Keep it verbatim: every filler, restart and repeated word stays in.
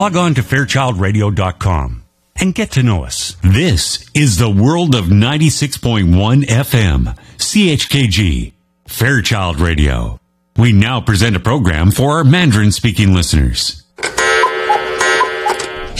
Log on to fairchild radio dot com and get to know us. This is the world of ninety-six point one F M, C H K G, Fairchild Radio. We now present a program for our Mandarin-speaking listeners.